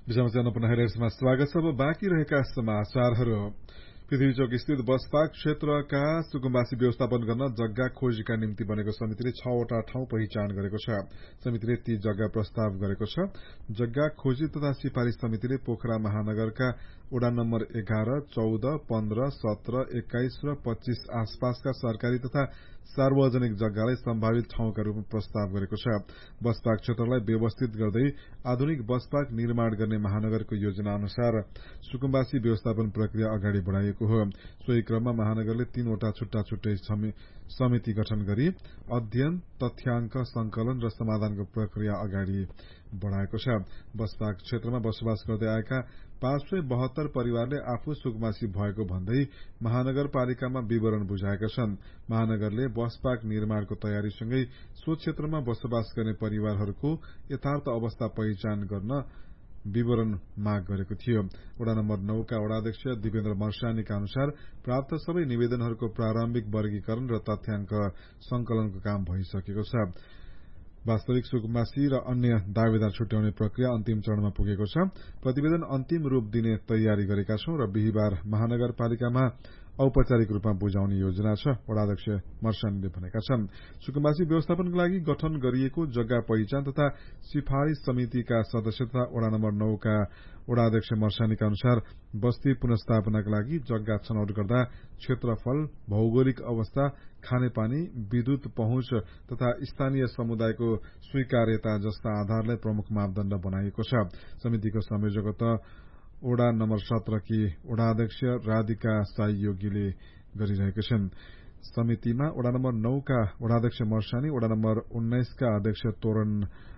विषमचन पुनः हेरेसमा स्वागत छ। अब बाँकी रहेका समाचारहरू। पृथ्वीचोक स्थित बसपाक क्षेत्रका सुकुम्बासी व्यवस्थापन गर्न जग्गा खोजीका निम्ति बनेको समितिले 6वटा ठाउँ पहिचान गरेको छ। समितिले ती जग्गा प्रस्ताव गरेको छ। जग्गा खोजी तथा सिफारिश समितिले पोखरा महानगरका वडा नम्बर 11, 14, 15, 17, 21 र 25 आसपासका सरकारी तथा सार्वजनिक जग्गालाई सम्भावित ठाउँका रूपमा प्रस्ताव गरेको छ। बसपाक क्षेत्रलाई व्यवस्थित गर्दै आधुनिक बसपाक निर्माण गर्ने महानगरको योजना अनुसार सुकुम्बासी व्यवस्थापन प्रक्रिया अगाडि बढ़ाइएको हो। सोही क्रममा महानगरले 3वटा छुट्टा छुट्टै समिति गठन गरी अध्ययन, तथ्याङ्क संकलन र समाधानको प्रक्रिया अगाडि बढ़ाएको छ। बसपाक क्षेत्रमा बसोबास गर्दै आएका 572 परिवारले आफू सुकुम्बासी भएको भन्दै महानगरपालिकामा विवरण बुझाएका छन्। महानगरले बसपाक निर्माणको तयारीसँगै सो क्षेत्रमा बसोबास गर्ने परिवारहरूको यथार्थ अवस्था पहिचान गर्न विवरण माग गरेको थियो। वडा नम्बर 9 का वडाध्यक्ष दिपेन्द्र मर्सानीका अनुसार प्राप्त सबै निवेदनहरूको प्रारम्भिक वर्गीकरण र तथ्याङ्क संकलनको काम भइसकेको छ। वास्तविक सुकुम्बासी र अन्य दावेदार छुट्याउने प्रक्रिया अन्तिम चरणमा पुगेको छ। प्रतिवेदन अन्तिम रूप दिने तयारी गरेका छौं र बिहिबार महानगरपालिकामा औपचारिक रूपमा बुझाउने योजना छ, वडाध्यक्ष मर्सानीले भनेका छन्। सुकुम्बासी व्यवस्थापनको लागि गठन गरिएको जग्गा पहिचान तथा सिफारिश समितिका सदस्य तथा वडा नम्बर 9 का वडाध्यक्ष मर्सानीका अनुसार बस्ती पुनर्स्थापनाका लागि जग्गा छनौट गर्दा क्षेत्रफल, भौगोलिक अवस्था, खानेपानी, विद्युत पहुँच तथा स्थानीय समुदायको स्वीकार्यता जस्ता आधारलाई प्रमुख मापदण्ड बनाइएको छ। समितिको संयोजकत्व वडा नम्बर 17 की वडाध्यक्ष राधिका साई योगीले गरिरहेका छन्। समितिमा वडा नम्बर 9 का वडाध्यक्ष मर्सानी, वडा नम्बर 19 का अध्यक्ष तोरण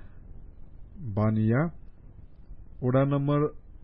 बानिया, वडा नम्बर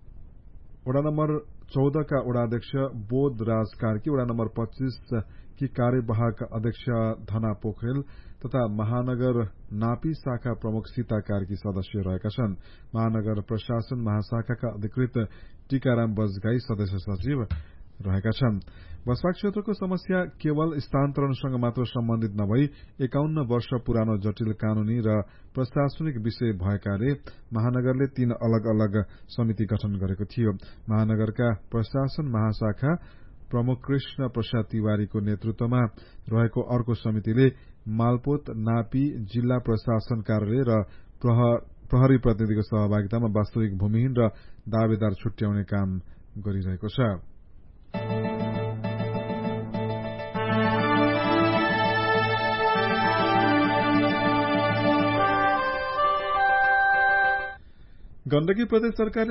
14 का वडाध्यक्ष बोध राज कार्की, वडा नम्बर 25 की कार्यवाहक अध्यक्ष धना पोखरेल तथा महानगर नापी शाखा प्रमुख सीता कार्की सदस्य रहेका छन्। महानगर प्रशासन महाशाखाका अधिकृत टीकाराम बजगाई सदस्य सचिव रहेका छन्। बसपा क्षेत्रको समस्या केवल स्थानान्तरणसँग मात्र सम्बन्धित नभई 51 वर्ष पुरानो जटिल कानूनी र प्रशासनिक विषय भएकाले महानगरले 3 अलग अलग समिति गठन गरेको थियो। महानगरका प्रशासन महाशाखा प्रमुख कृष्ण प्रसाद तिवारीको नेतृत्वमा रहेको अर्को समितिले मालपोत, नापी, जिल्ला प्रशासन कार्यालय र प्रहरी प्रतिनिधिको सहभागितामा वास्तविक भूमिहीन र दावेदार छुट्याउने काम गरिरहेको छ। गण्डकी प्रदेश सरकारले